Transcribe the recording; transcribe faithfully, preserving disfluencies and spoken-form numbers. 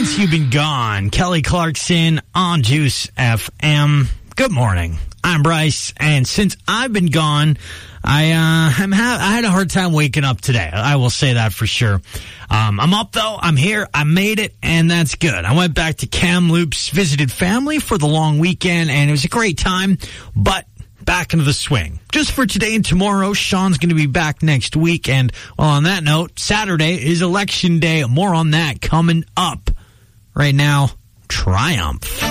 Since you've been gone, Kelly Clarkson on Juice F M. Good morning. I'm Bryce, and since I've been gone, I uh, I'm ha- I had a hard time waking up today. I will say that for sure. Um, I'm up though. I'm here. I made it, and that's good. I went back to Kamloops, visited family for the long weekend, and it was a great time. But back into the swing. Just for today and tomorrow, Sean's going to be back next week. And, well, on that note, Saturday is Election Day. More on that coming up. Right now, Triumph.